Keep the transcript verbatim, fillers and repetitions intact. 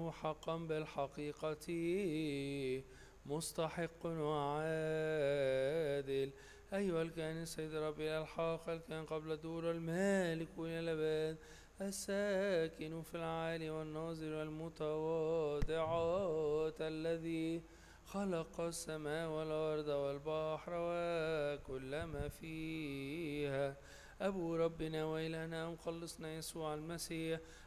لأنه حقا بالحقيقة مستحق وعادل. أيها الكائن السيد ربي إلى الحق، الكائن قبل دور المالك إلى الأبد، الساكن في العالي والناظر والمتواضعات، الذي خلق السماء والأرض والبحر وكل ما فيها، أبو ربنا وإلهنا ومخلصنا يسوع المسيح،